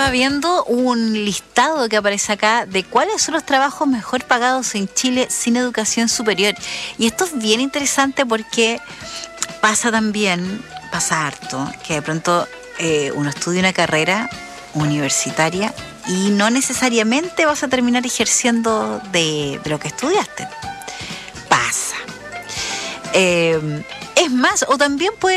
estaba viendo un listado que aparece acá de cuáles son los trabajos mejor pagados en Chile sin educación superior. Y esto es bien interesante porque pasa harto, que de pronto uno estudia una carrera universitaria y no necesariamente vas a terminar ejerciendo de lo que estudiaste. Pasa. Es más, o también puede